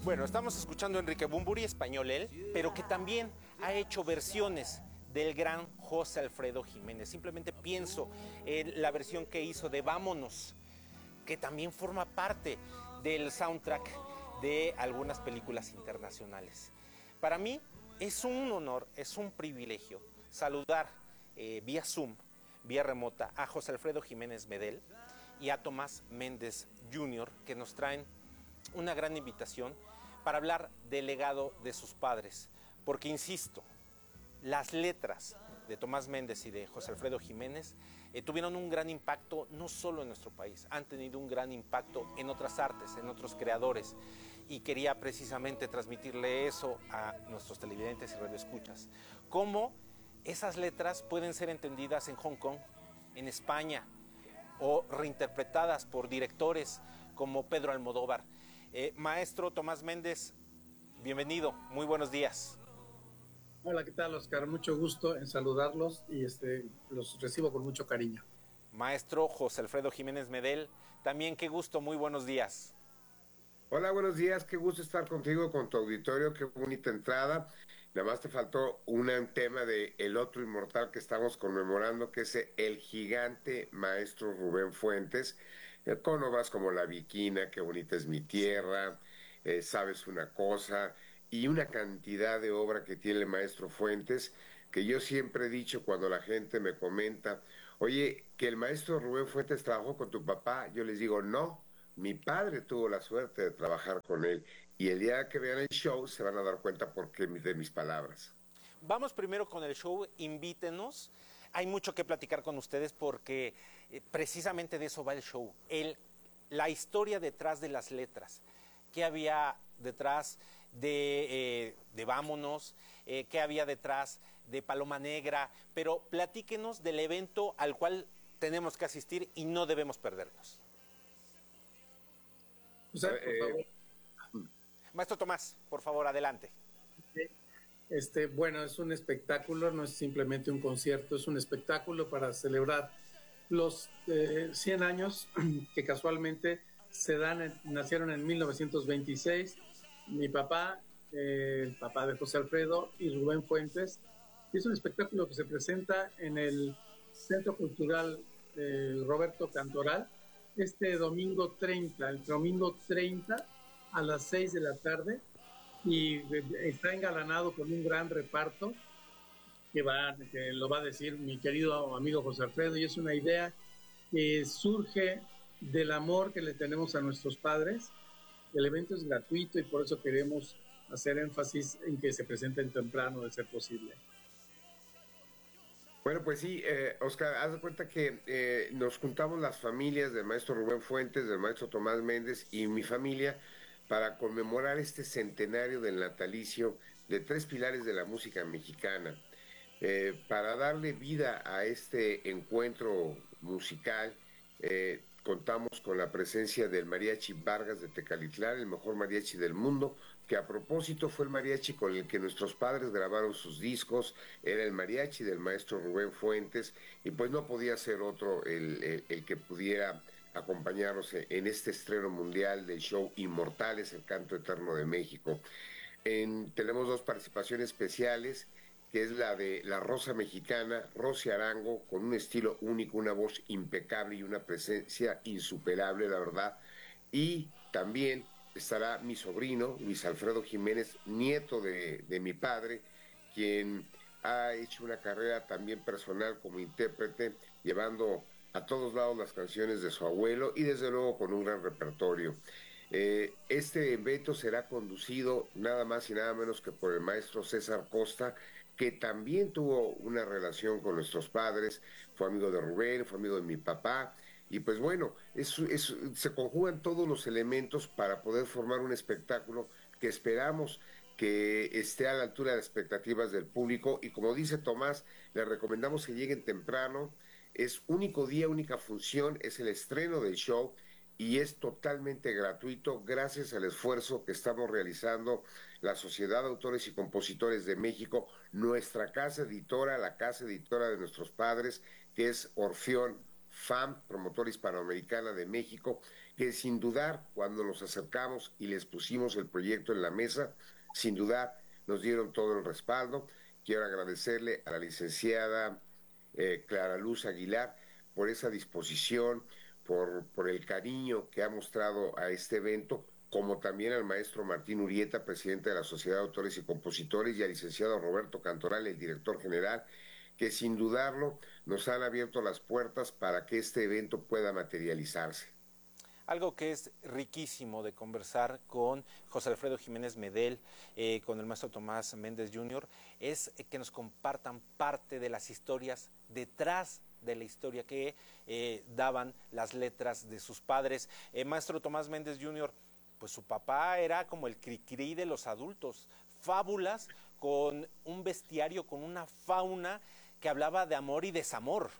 Bueno, estamos escuchando a Enrique Bunbury, español él, pero que también ha hecho versiones del gran José Alfredo Jiménez. Simplemente pienso en la versión que hizo de Vámonos, que también forma parte del soundtrack de algunas películas internacionales. Para mí es un honor, es un privilegio saludar vía Zoom, vía remota, a José Alfredo Jiménez Medel y a Tomás Méndez Jr., que nos traen una gran invitación para hablar del legado de sus padres, porque insisto, las letras de Tomás Méndez y de José Alfredo Jiménez tuvieron un gran impacto no solo en nuestro país, han tenido un gran impacto en otras artes, en otros creadores, y quería precisamente transmitirle eso a nuestros televidentes y radioescuchas, cómo esas letras pueden ser entendidas en Hong Kong, en España, o reinterpretadas por directores como Pedro Almodóvar. Maestro Tomás Méndez, bienvenido, muy buenos días. Hola, ¿qué tal, Oscar? Mucho gusto en saludarlos y los recibo con mucho cariño. Maestro José Alfredo Jiménez Medel, también qué gusto, muy buenos días. Hola, buenos días, qué gusto estar contigo, con tu auditorio, qué bonita entrada. Nada más te faltó un tema de el otro inmortal que estamos conmemorando, que es el gigante maestro Rubén Fuentes, con obras como La Viquina, Qué bonita es mi tierra, Sabes una cosa, y una cantidad de obra que tiene el maestro Fuentes, que yo siempre he dicho cuando la gente me comenta, oye, que el maestro Rubén Fuentes trabajó con tu papá, yo les digo, no. Mi padre tuvo la suerte de trabajar con él y el día que vean el show se van a dar cuenta de mis palabras. Vamos primero con el show, invítenos. Hay mucho que platicar con ustedes porque precisamente de eso va el show. La historia detrás de las letras. ¿Qué había detrás de Vámonos? ¿Qué había detrás de Paloma Negra? Pero platíquenos del evento al cual tenemos que asistir y no debemos perdernos. José, por favor. Maestro Tomás, por favor, adelante. Bueno, es un espectáculo, no es simplemente un concierto, es un espectáculo para celebrar los 100 años que casualmente nacieron en 1926. Mi papá, el papá de José Alfredo y Rubén Fuentes. Y es un espectáculo que se presenta en el Centro Cultural Roberto Cantoral este domingo 30, el domingo 30 a las 6 de la tarde, y está engalanado con un gran reparto que lo va a decir mi querido amigo José Alfredo, y es una idea que surge del amor que le tenemos a nuestros padres. El evento es gratuito y por eso queremos hacer énfasis en que se presenten temprano, de ser posible. Bueno, pues sí, Oscar, haz de cuenta que nos juntamos las familias del maestro Rubén Fuentes, del maestro Tomás Méndez y mi familia para conmemorar este centenario del natalicio de tres pilares de la música mexicana. Para darle vida a este encuentro musical, contamos con la presencia del Mariachi Vargas de Tecalitlán, el mejor mariachi del mundo, que a propósito fue el mariachi con el que nuestros padres grabaron sus discos, era el mariachi del maestro Rubén Fuentes, y pues no podía ser otro el que pudiera acompañarnos en este estreno mundial del show Inmortales, el canto eterno de México. Tenemos dos participaciones especiales, que es la de la Rosa Mexicana, Rosy Arango, con un estilo único, una voz impecable y una presencia insuperable, la verdad. Y también estará mi sobrino, Luis Alfredo Jiménez, nieto de mi padre, quien ha hecho una carrera también personal como intérprete, llevando a todos lados las canciones de su abuelo y desde luego con un gran repertorio. Este evento será conducido nada más y nada menos que por el maestro César Costa, que también tuvo una relación con nuestros padres, fue amigo de Rubén, fue amigo de mi papá, y pues bueno, se conjugan todos los elementos para poder formar un espectáculo que esperamos que esté a la altura de las expectativas del público, y como dice Tomás, les recomendamos que lleguen temprano, es único día, única función, es el estreno del show, y es totalmente gratuito gracias al esfuerzo que estamos realizando la Sociedad de Autores y Compositores de México, nuestra casa editora, la casa editora de nuestros padres, que es Orfeón FAM, Promotora Hispanoamericana de México, que sin dudar, cuando nos acercamos y les pusimos el proyecto en la mesa, sin dudar nos dieron todo el respaldo. Quiero agradecerle a la licenciada Clara Luz Aguilar por esa disposición, por el cariño que ha mostrado a este evento, como también al maestro Martín Urieta, presidente de la Sociedad de Autores y Compositores, y al licenciado Roberto Cantoral, el director general, que sin dudarlo nos han abierto las puertas para que este evento pueda materializarse. Algo que es riquísimo de conversar con José Alfredo Jiménez Medel, con el maestro Tomás Méndez Jr., es que nos compartan parte de las historias detrás de la historia que daban las letras de sus padres. Maestro Tomás Méndez Jr., pues su papá era como el cri-cri de los adultos, fábulas con un bestiario, con una fauna que hablaba de amor y desamor.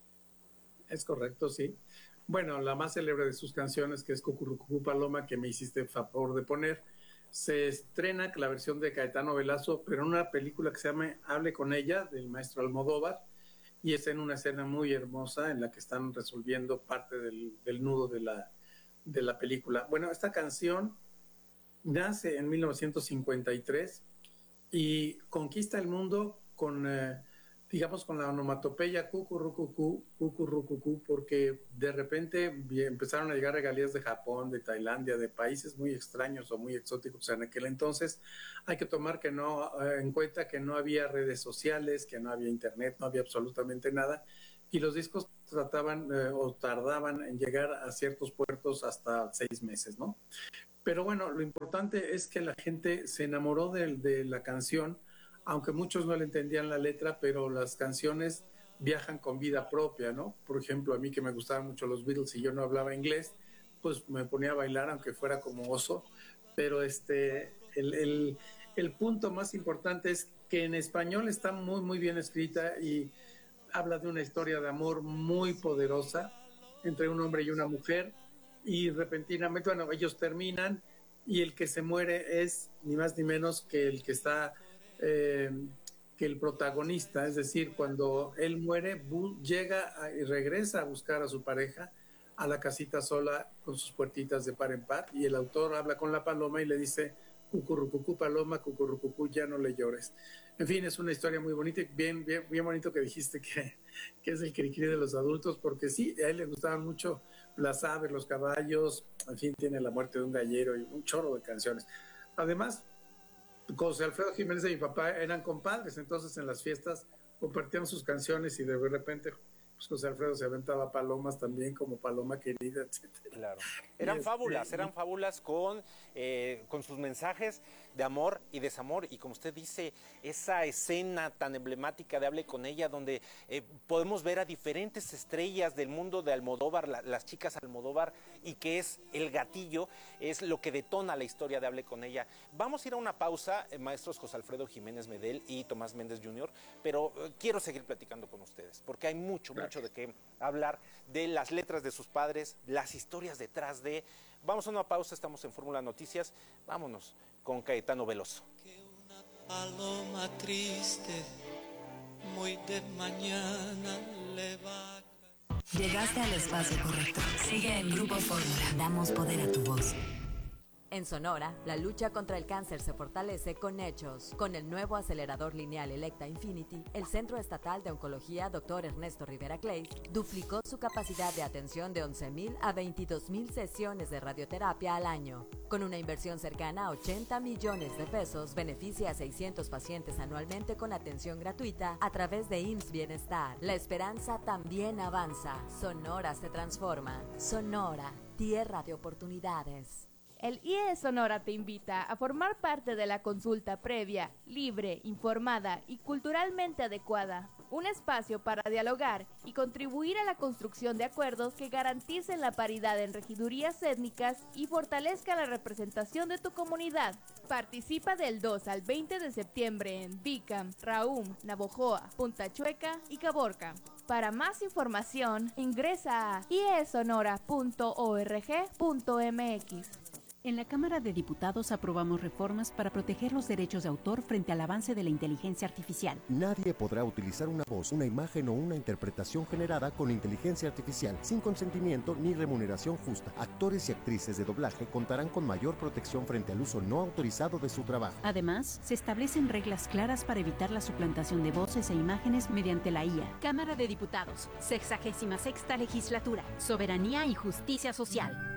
Es correcto, sí. Bueno, la más célebre de sus canciones, que es Cucurrucucú Paloma, que me hiciste el favor de poner, se estrena la versión de Caetano Velasco, pero en una película que se llama Hable con ella, del maestro Almodóvar, y es en una escena muy hermosa en la que están resolviendo parte del nudo de la película. Bueno, esta canción nace en 1953 y conquista el mundo con, digamos, con la onomatopeya cucurrucucú, cucurrucucú, porque de repente empezaron a llegar regalías de Japón, de Tailandia, de países muy extraños o muy exóticos en aquel entonces. Hay que tomar en cuenta que no había redes sociales, que no había internet, no había absolutamente nada, y los discos trataban o tardaban en llegar a ciertos puertos hasta 6 meses, ¿no? Pero bueno, lo importante es que la gente se enamoró de la canción, aunque muchos no le entendían la letra, pero las canciones viajan con vida propia, ¿no? Por ejemplo, a mí que me gustaban mucho los Beatles y yo no hablaba inglés, pues me ponía a bailar aunque fuera como oso, pero el punto más importante es que en español está muy, muy bien escrita y habla de una historia de amor muy poderosa entre un hombre y una mujer, y repentinamente, bueno, ellos terminan y el que se muere es ni más ni menos que el que está... que el protagonista, es decir, cuando él muere, llega y regresa a buscar a su pareja a la casita sola con sus puertitas de par en par, y el autor habla con la paloma y le dice: cucurrucucú paloma, cucurrucucú, ya no le llores. En fin, es una historia muy bonita y bien bonito que dijiste que es el cri-cri de los adultos, porque sí, a él le gustaban mucho las aves, los caballos, en fin, tiene La muerte de un gallero y un chorro de canciones. Además, José Alfredo Jiménez y mi papá eran compadres, entonces en las fiestas compartían sus canciones y de repente pues José Alfredo se aventaba palomas también, como Paloma Querida, etc. Claro. Eran fábulas con sus mensajes de amor y desamor, y como usted dice, esa escena tan emblemática de Hable con ella, donde podemos ver a diferentes estrellas del mundo de Almodóvar, las chicas Almodóvar, y que es el gatillo, es lo que detona la historia de Hable con ella. Vamos a ir a una pausa, maestros José Alfredo Jiménez Medel y Tomás Méndez Jr., pero quiero seguir platicando con ustedes, porque hay mucho de qué hablar, de las letras de sus padres, las historias detrás de... Vamos a una pausa, estamos en Fórmula Noticias, vámonos con Caetano Veloso. Que una paloma triste, muy de mañana le va. Llegaste al espacio correcto. Sigue en Grupo Fórmula. Damos poder a tu voz. En Sonora, la lucha contra el cáncer se fortalece con hechos. Con el nuevo acelerador lineal Electa Infinity, el Centro Estatal de Oncología Dr. Ernesto Rivera Clay duplicó su capacidad de atención de 11,000 a 22,000 sesiones de radioterapia al año. Con una inversión cercana a 80 millones de pesos, beneficia a 600 pacientes anualmente con atención gratuita a través de IMSS Bienestar. La esperanza también avanza. Sonora se transforma. Sonora, tierra de oportunidades. El IE Sonora te invita a formar parte de la consulta previa, libre, informada y culturalmente adecuada. Un espacio para dialogar y contribuir a la construcción de acuerdos que garanticen la paridad en regidurías étnicas y fortalezcan la representación de tu comunidad. Participa del 2 al 20 de septiembre en Bicam, Raum, Navojoa, Punta Chueca y Caborca. Para más información, ingresa a iesonora.org.mx. En la Cámara de Diputados aprobamos reformas para proteger los derechos de autor frente al avance de la inteligencia artificial. Nadie podrá utilizar una voz, una imagen o una interpretación generada con inteligencia artificial sin consentimiento ni remuneración justa. Actores y actrices de doblaje contarán con mayor protección frente al uso no autorizado de su trabajo. Además, se establecen reglas claras para evitar la suplantación de voces e imágenes mediante la IA. Cámara de Diputados, 66ª Legislatura, Soberanía y Justicia Social.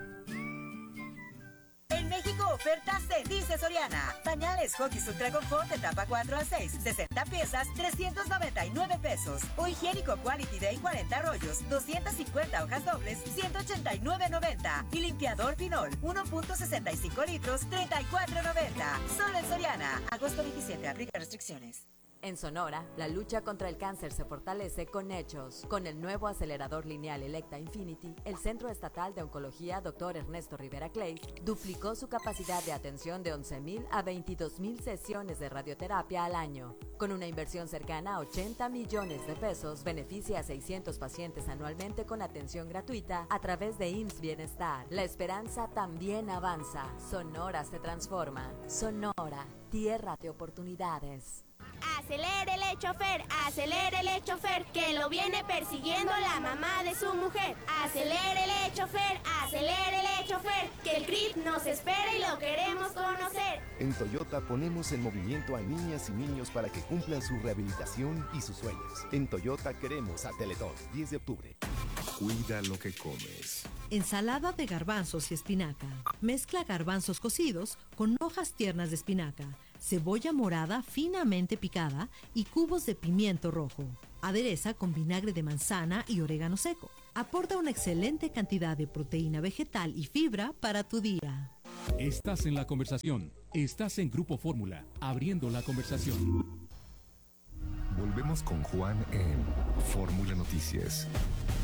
En México, ofertas de Dice Soriana. Pañales Huggies Ultra Confort de tapa 4 a 6, 60 piezas, 399 pesos. O higiénico Quality Day 40 rollos, 250 hojas dobles, 189.90. Y limpiador Pinol, 1.65 litros, 34.90. Solo en Soriana. Agosto 27, aplica restricciones. En Sonora, la lucha contra el cáncer se fortalece con hechos. Con el nuevo acelerador lineal Electa Infinity, el Centro Estatal de Oncología Dr. Ernesto Rivera Clay duplicó su capacidad de atención de 11,000 a 22,000 sesiones de radioterapia al año. Con una inversión cercana a 80 millones de pesos, beneficia a 600 pacientes anualmente con atención gratuita a través de IMSS Bienestar. La esperanza también avanza. Sonora se transforma. Sonora, tierra de oportunidades. Acelérele, chofer, que lo viene persiguiendo la mamá de su mujer. Acelérele, chofer, que el CRIT nos espera y lo queremos conocer. En Toyota ponemos en movimiento a niñas y niños para que cumplan su rehabilitación y sus sueños. En Toyota queremos a Teletón, 10 de octubre. Cuida lo que comes. Ensalada de garbanzos y espinaca. Mezcla garbanzos cocidos con hojas tiernas de espinaca, cebolla morada finamente picada y cubos de pimiento rojo. Adereza con vinagre de manzana y orégano seco. Aporta una excelente cantidad de proteína vegetal y fibra para tu día. Estás en la conversación. Estás en Grupo Fórmula, abriendo la conversación. Volvemos con Juan en Fórmula Noticias.